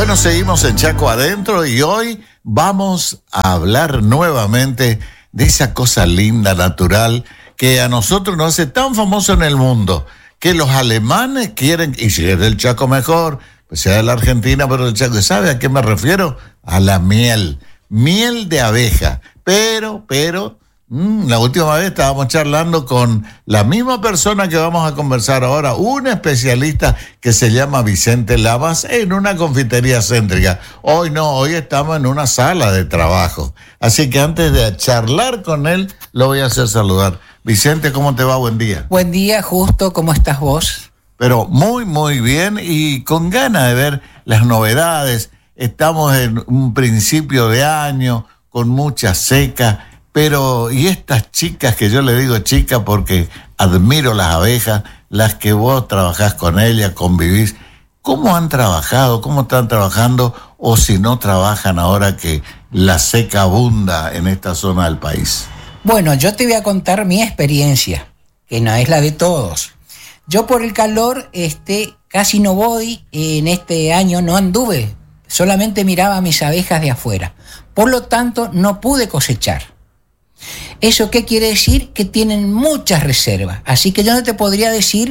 Bueno, seguimos en Chaco Adentro y hoy vamos a hablar nuevamente de esa cosa linda, natural, que a nosotros nos hace tan famoso en el mundo, que los alemanes quieren, y si es del Chaco mejor, pues sea de la Argentina, pero del Chaco. ¿Sabe a qué me refiero? A la miel de abeja. Pero, la última vez estábamos charlando con la misma persona que vamos a conversar ahora, un especialista que se llama Vicente Lavas, en una confitería céntrica. Hoy no, hoy estamos en una sala de trabajo. Así que antes de charlar con él, lo voy a hacer saludar. Vicente, ¿cómo te va? Buen día. Buen día, Justo, ¿cómo estás vos? Pero muy bien y con ganas de ver las novedades. Estamos en un principio de año con mucha seca. Pero, y estas chicas, que yo le digo chicas porque admiro las abejas, las que vos trabajás con ellas, convivís, ¿cómo han trabajado? ¿Cómo están trabajando? O si no trabajan ahora que la seca abunda en esta zona del país. Bueno, yo te voy a contar mi experiencia, que no es la de todos. Yo por el calor casi no voy, en este año no anduve, solamente miraba a mis abejas de afuera. Por lo tanto, no pude cosechar. ¿Eso qué quiere decir? Que tienen muchas reservas. Así que yo no te podría decir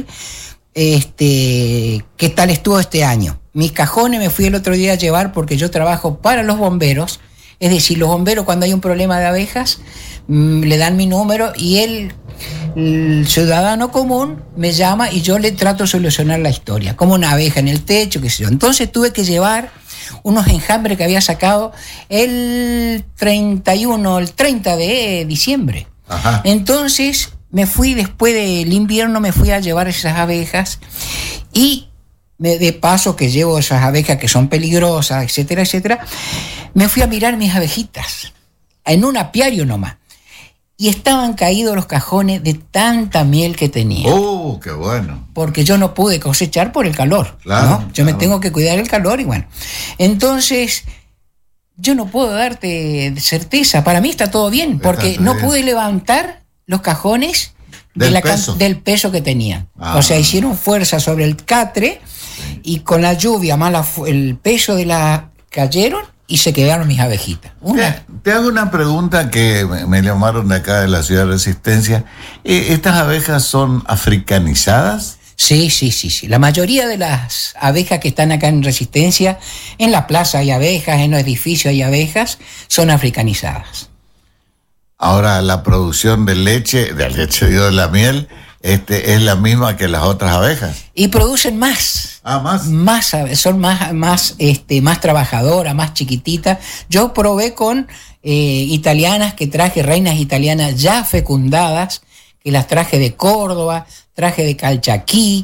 qué tal estuvo este año. Mis cajones me fui el otro día a llevar porque yo trabajo para los bomberos. Es decir, los bomberos cuando hay un problema de abejas le dan mi número y el ciudadano común me llama y yo le trato de solucionar la historia. Como una abeja en el techo, qué sé yo. Entonces tuve que llevar unos enjambres que había sacado el 30 de diciembre. Ajá. Entonces me fui, después del invierno, me fui a llevar esas abejas y de paso que llevo esas abejas que son peligrosas, etcétera, etcétera, me fui a mirar mis abejitas en un apiario nomás. Y estaban caídos los cajones de tanta miel que tenía. ¡Oh, qué bueno! Porque yo no pude cosechar por el calor. Claro, ¿no? Yo me tengo que cuidar el calor y bueno. Entonces, yo no puedo darte certeza. Para mí está todo bien, porque no pude levantar los cajones del peso que tenían. O sea, hicieron fuerza sobre el catre y con la lluvia más el peso de la cayeron y se quedaron mis abejitas. Te hago una pregunta que me llamaron de acá de la ciudad de Resistencia. ¿Estas abejas son africanizadas? Sí. La mayoría de las abejas que están acá en Resistencia, en la plaza hay abejas, en los edificios hay abejas, son africanizadas. Ahora, la producción de la miel, es la misma que las otras abejas. Y producen más. ¿Más? Son más trabajadoras, más chiquititas. Yo probé con italianas que traje, reinas italianas ya fecundadas, que las traje de Córdoba, traje de Calchaquí.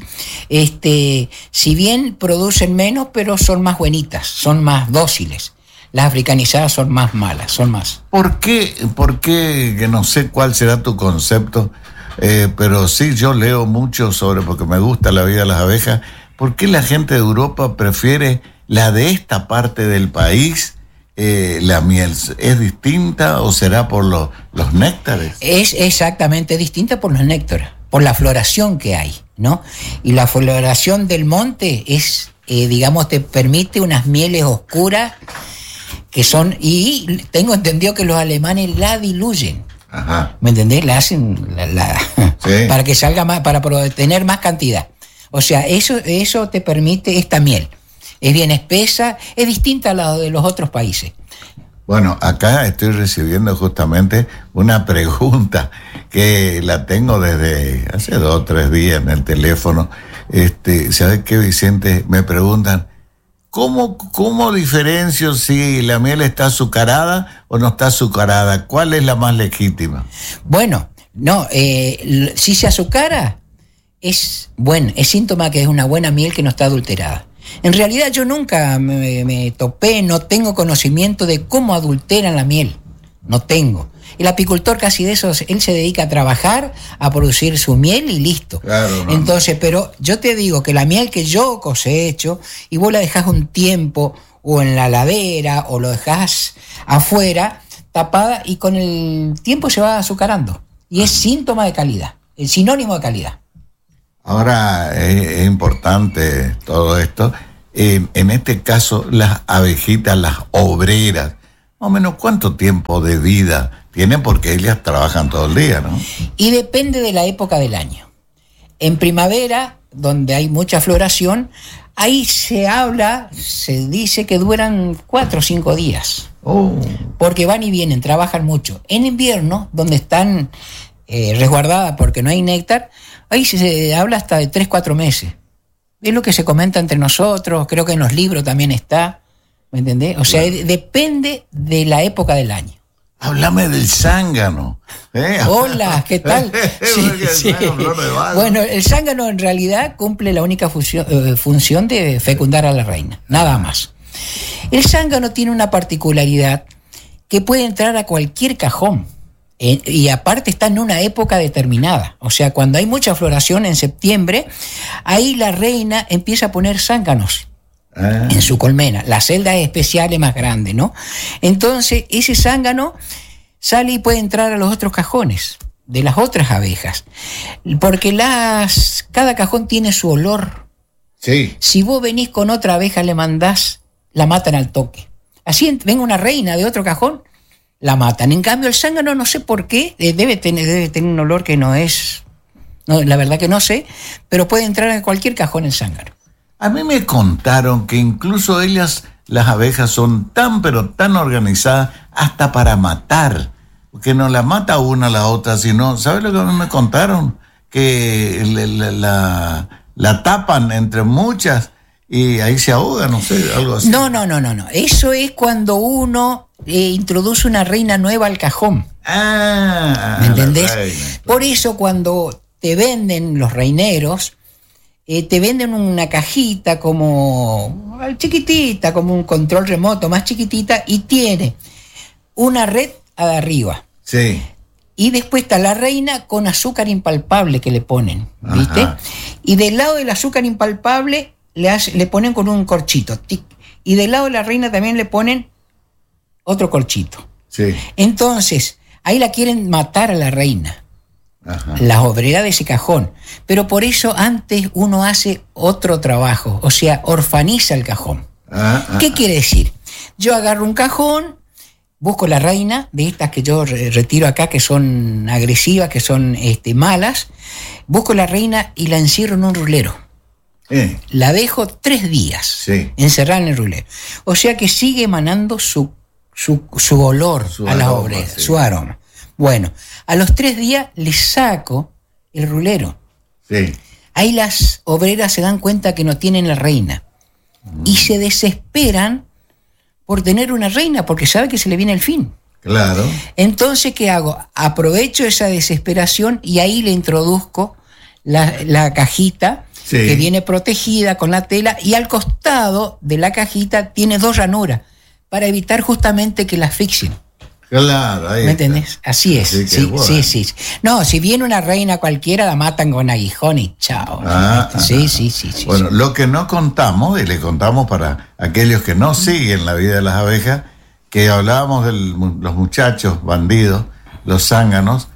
Si bien producen menos, pero son más buenitas, son más dóciles. Las africanizadas son más malas, son más. ¿Por qué? Que no sé cuál será tu concepto, pero sí, yo leo mucho porque me gusta la vida de las abejas. ¿Por qué la gente de Europa prefiere la de esta parte del país, la miel? ¿Es distinta o será por los néctares? Es exactamente distinta por los néctares, por la floración que hay, ¿no? Y la floración del monte es, te permite unas mieles oscuras que son, y tengo entendido que los alemanes la diluyen. Ajá. ¿Me entendés? La hacen sí. Para que salga más, para tener más cantidad. O sea, eso te permite esta miel. Es bien espesa, es distinta a la de los otros países. Bueno, acá estoy recibiendo justamente una pregunta que la tengo desde hace 2 o 3 días en el teléfono. ¿Sabes qué, Vicente? Me preguntan, ¿cómo diferencio si la miel está azucarada o no está azucarada? ¿Cuál es la más legítima? Bueno, no, si se azucara, es síntoma que es una buena miel que no está adulterada. En realidad yo nunca me topé, no tengo conocimiento de cómo adulteran la miel, no tengo. El apicultor casi de eso, él se dedica a trabajar, a producir su miel y listo. Claro, no. Entonces, pero yo te digo que la miel que yo cosecho y vos la dejás un tiempo o en la ladera o lo dejás afuera, tapada, y con el tiempo se va azucarando. Y es síntoma de calidad, el sinónimo de calidad. Ahora es importante todo esto. en este caso, las abejitas, las obreras, más o menos cuánto tiempo de vida tienen, porque ellas trabajan todo el día, ¿no? Y depende de la época del año. En primavera, donde hay mucha floración, ahí se dice que duran 4 o 5 días. Porque van y vienen, trabajan mucho. En invierno, donde están resguardadas porque no hay néctar, ahí se habla hasta de 3 o 4 meses. Es lo que se comenta entre nosotros, creo que en los libros también está, ¿me entendés? O sea, depende de la época del año. Háblame del zángano. Hola, ¿qué tal? Sí. Bueno, el zángano en realidad cumple la única función de fecundar a la reina, nada más. El zángano tiene una particularidad que puede entrar a cualquier cajón. Y aparte está en una época determinada, o sea, cuando hay mucha floración en septiembre, ahí la reina empieza a poner zánganos en su colmena. La celda es especial, es más grande, ¿no? Entonces ese zángano sale y puede entrar a los otros cajones de las otras abejas, porque cada cajón tiene su olor. Sí. Si vos venís con otra abeja, le mandás, la matan al toque. Así venga una reina de otro cajón, la matan. En cambio, el zángano, no sé por qué, debe tener un olor que no es, la verdad que no sé, pero puede entrar en cualquier cajón el zángano. A mí me contaron que incluso ellas, las abejas, son pero tan organizadas hasta para matar, porque no la mata una a la otra, sino, ¿sabes lo que a mí me contaron? Que la tapan entre muchas y ahí se ahoga, no sé, algo así. No. Eso es cuando uno introduce una reina nueva al cajón. ¿Me entendés? Por eso cuando te venden los reineros, te venden una cajita como chiquitita, como un control remoto más chiquitita, y tiene una red arriba. Sí. Y después está la reina con azúcar impalpable que le ponen, ¿viste? Ajá. Y del lado del azúcar impalpable le ponen con un corchito. Tic, y del lado de la reina también le ponen otro corchito. Sí. Entonces, ahí la quieren matar a la reina. Ajá. Las obreras de ese cajón. Pero por eso antes uno hace otro trabajo, o sea, orfaniza el cajón. ¿Qué quiere decir? Yo agarro un cajón, busco la reina, de estas que yo retiro acá, que son agresivas, que son malas, busco la reina y la encierro en un rulero. La dejo 3 días encerrada en el rulero. O sea que sigue emanando su olor a las obreras, su aroma. Bueno, a los 3 días le saco el rulero. Sí. Ahí las obreras se dan cuenta que no tienen la reina. Y se desesperan por tener una reina, porque sabe que se le viene el fin. Claro. Entonces, ¿qué hago? Aprovecho esa desesperación y ahí le introduzco la cajita que viene protegida con la tela, y al costado de la cajita tiene 2 ranuras para evitar justamente que la asfixien. Claro, ahí ¿me entendés? Así es. Así sí. No, si viene una reina cualquiera, la matan con aguijón y chao. Sí. Bueno, lo que no contamos, y le contamos para aquellos que no siguen la vida de las abejas, que hablábamos de los muchachos bandidos, los zánganos,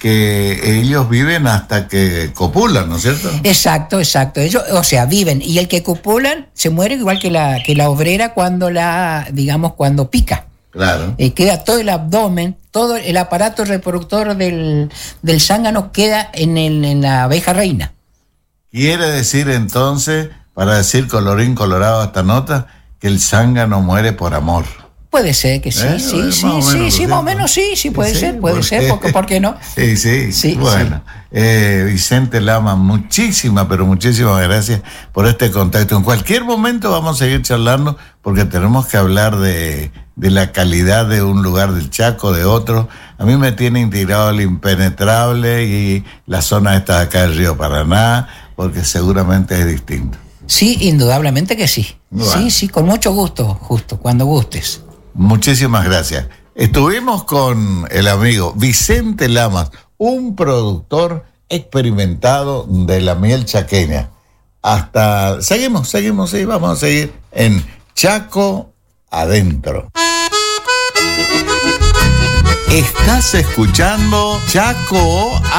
que ellos viven hasta que copulan, ¿no es cierto? Exacto. Ellos, o sea, viven, y el que copulan se muere igual que la obrera cuando pica. Claro. Queda todo el abdomen, todo el aparato reproductor del zángano queda en la abeja reina. Quiere decir entonces, para decir colorín colorado esta nota, que el zángano muere por amor. Puede ser que sí, más o menos sí, puede ser, ¿por qué no? Sí. Bueno, Vicente Lama, muchísimas gracias por este contacto. En cualquier momento vamos a seguir charlando, porque tenemos que hablar de la calidad de un lugar del Chaco, de otro. A mí me tiene integrado el impenetrable y la zona esta de acá del río Paraná, porque seguramente es distinto. Sí, indudablemente que sí. Bueno. Sí, con mucho gusto, justo, cuando gustes. Muchísimas gracias. Estuvimos con el amigo Vicente Lamas, un productor experimentado de la miel chaqueña. Seguimos, vamos a seguir en Chaco Adentro. Estás escuchando Chaco